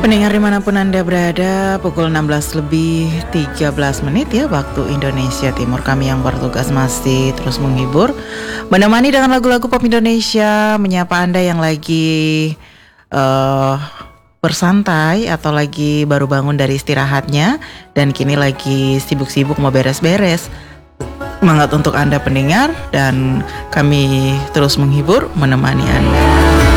Pendengar dimanapun Anda berada, pukul 16 lebih 13 menit ya waktu Indonesia Timur. Kami yang bertugas masih terus menghibur, menemani dengan lagu-lagu pop Indonesia, menyapa Anda yang lagi bersantai atau lagi baru bangun dari istirahatnya dan kini lagi sibuk-sibuk mau beres-beres. Semangat untuk Anda pendengar, dan kami terus menghibur, menemani Anda.